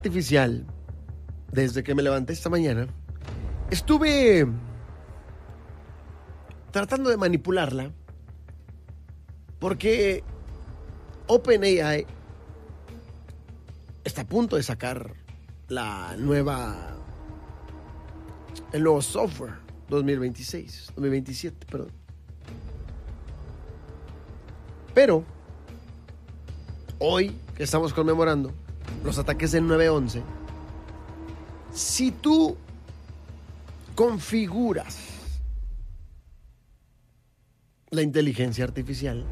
Artificial, desde que me levanté esta mañana, estuve tratando de manipularla porque OpenAI está a punto de sacar el nuevo software 2027, perdón. Pero hoy que estamos conmemorando los ataques del 9/11, si tú configuras la inteligencia artificial,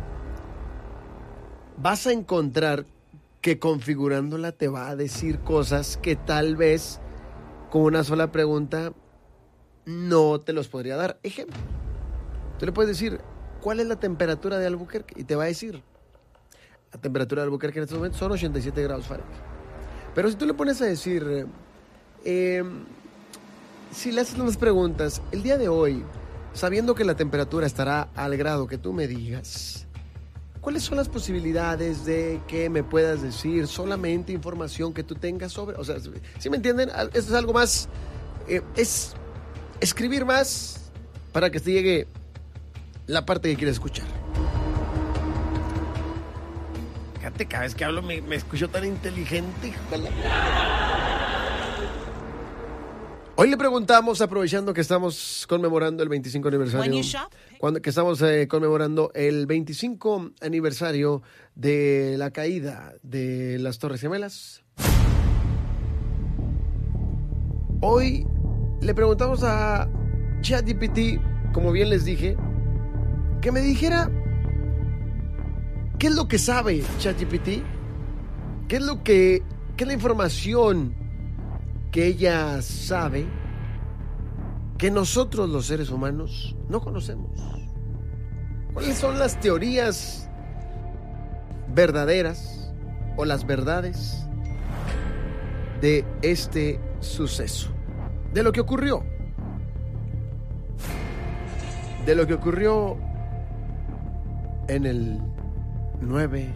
vas a encontrar que configurándola te va a decir cosas que tal vez con una sola pregunta no te los podría dar. Ejemplo, tú le puedes decir, ¿cuál es la temperatura de Albuquerque? Y te va a decir, la temperatura de Albuquerque en estos momentos son 87 grados Fahrenheit. Pero si tú le pones a decir, si le haces unas preguntas, el día de hoy, sabiendo que la temperatura estará al grado que tú me digas, ¿cuáles son las posibilidades de que me puedas decir solamente información que tú tengas sobre? O sea, ¿sí me entienden? Esto es algo más, es escribir más para que te llegue la parte que quieres escuchar. Fíjate, cada vez que hablo me escucho tan inteligente. Hoy le preguntamos, aprovechando que estamos conmemorando el 25 aniversario, que estamos conmemorando el 25 aniversario de la caída de las Torres Gemelas. Hoy le preguntamos a ChatGPT, como bien les dije, que me dijera qué es lo que sabe ChatGPT, qué es la información que ella sabe que nosotros los seres humanos no conocemos. ¿Cuáles son las teorías verdaderas o las verdades de este suceso? De lo que ocurrió. De lo que ocurrió en el 9/11.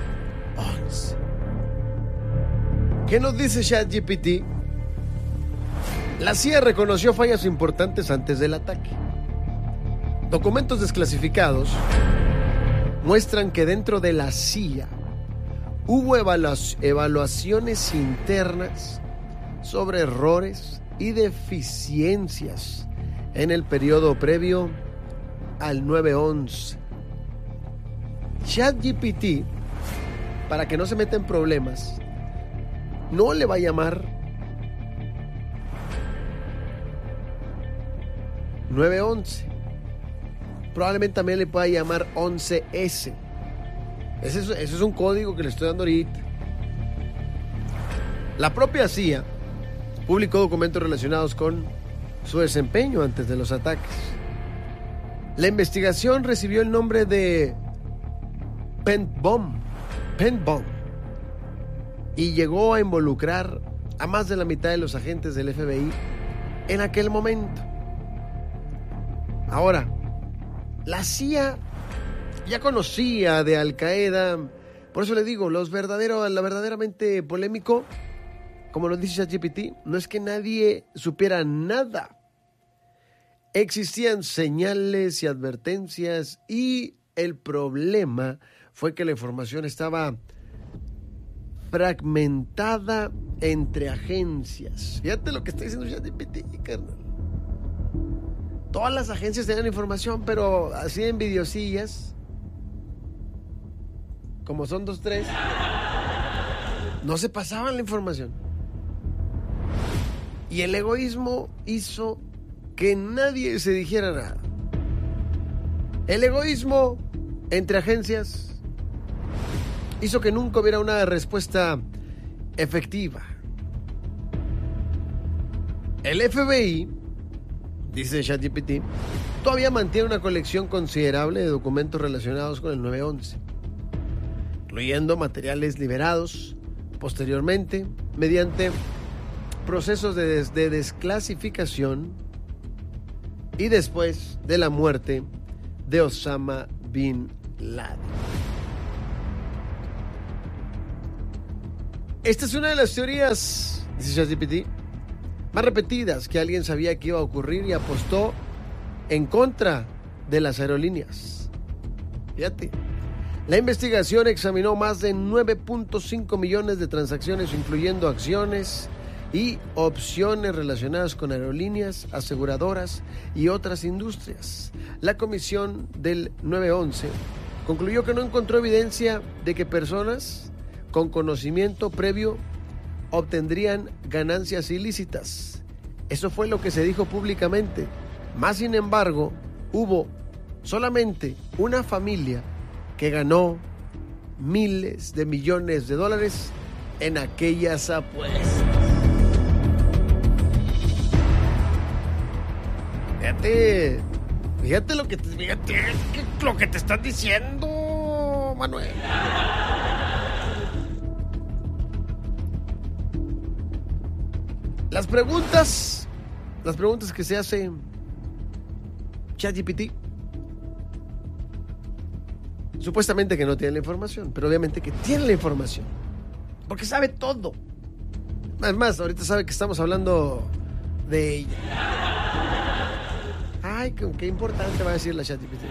¿Qué nos dice ChatGPT? La CIA reconoció fallas importantes antes del ataque. Documentos desclasificados muestran que dentro de la CIA hubo evaluaciones internas sobre errores y deficiencias en el periodo previo al 9/11. ChatGPT, para que no se meta en problemas, no le va a llamar 9/11. Probablemente también le pueda llamar 11S. Ese es un código que le estoy dando ahorita. La propia CIA publicó documentos relacionados con su desempeño antes de los ataques. La investigación recibió el nombre de Pentbomb y llegó a involucrar a más de la mitad de los agentes del FBI en aquel momento. Ahora, la CIA ya conocía de Al Qaeda, por eso le digo, lo verdaderamente polémico, como lo dice ChatGPT, no es que nadie supiera nada. Existían señales y advertencias y el problema fue que la información estaba fragmentada entre agencias. Fíjate lo que está diciendo ChatGPT, carnal. Todas las agencias tenían información, pero así envidiosillas, como son 2, 3, no se pasaban la información. Y el egoísmo hizo que nadie se dijera nada. El egoísmo entre agencias hizo que nunca hubiera una respuesta efectiva. El FBI, dice ChatGPT, todavía mantiene una colección considerable de documentos relacionados con el 9/11, incluyendo materiales liberados posteriormente mediante procesos de desclasificación y después de la muerte de Osama Bin Laden. Esta es una de las teorías, dice ChatGPT, más repetidas que alguien sabía que iba a ocurrir y apostó en contra de las aerolíneas. Fíjate. La investigación examinó más de 9.5 millones de transacciones, incluyendo acciones y opciones relacionadas con aerolíneas, aseguradoras y otras industrias. La comisión del 911 concluyó que no encontró evidencia de que personas con conocimiento previo obtendrían ganancias ilícitas. Eso fue lo que se dijo públicamente. Más sin embargo, hubo solamente una familia que ganó miles de millones de dólares en aquellas apuestas. Fíjate lo que te están diciendo, Manuel. Las preguntas que se hace ChatGPT, supuestamente que no tiene la información, pero obviamente que tiene la información, porque sabe todo. Además, ahorita sabe que estamos hablando de ella. Ay, qué importante va a decir la ChatGPT.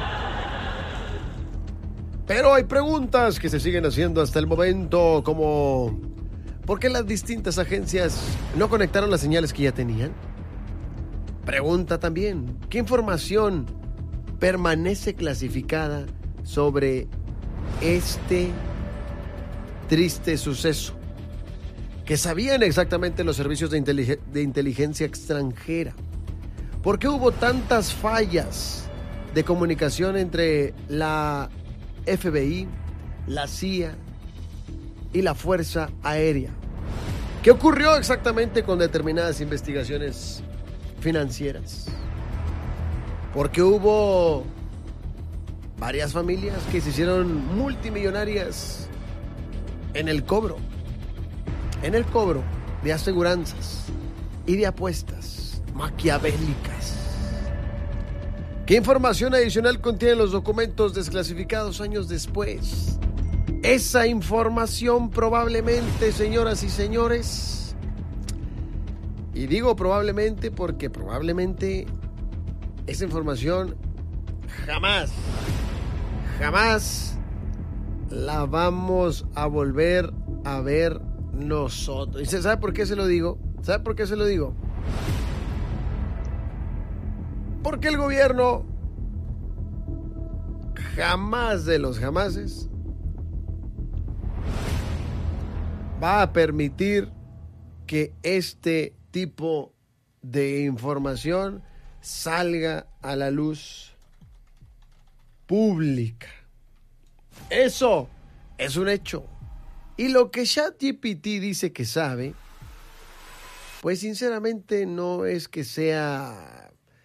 Pero hay preguntas que se siguen haciendo hasta el momento, como ¿por qué las distintas agencias no conectaron las señales que ya tenían? Pregunta también, ¿qué información permanece clasificada sobre este triste suceso? ¿Qué sabían exactamente los servicios de inteligencia extranjera? ¿Por qué hubo tantas fallas de comunicación entre la FBI, la CIA y la Fuerza Aérea? ¿Qué ocurrió exactamente con determinadas investigaciones financieras? ¿Por qué hubo varias familias que se hicieron multimillonarias en el cobro de aseguranzas y de apuestas maquiavélicas? ¿Qué información adicional contienen los documentos desclasificados años después? Esa información probablemente, señoras y señores, y digo probablemente porque probablemente esa información jamás la vamos a volver a ver nosotros. ¿Y sabe por qué se lo digo? ¿Sabe por qué se lo digo? Porque el gobierno jamás de los jamases va a permitir que este tipo de información salga a la luz pública. Eso es un hecho. Y lo que ChatGPT dice que sabe, pues sinceramente no es que sea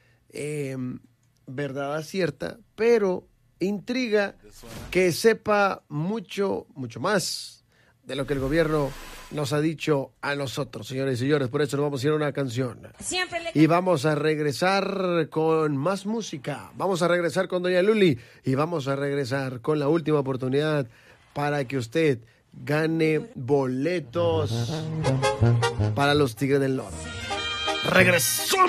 verdad cierta, pero intriga que sepa mucho más de lo que el gobierno nos ha dicho a nosotros, señores y señores. Por eso nos vamos a ir a una canción. Y vamos a regresar con más música. Vamos a regresar con Doña Luli. Y vamos a regresar con la última oportunidad para que usted gane boletos para los Tigres del Norte. ¡Regresamos!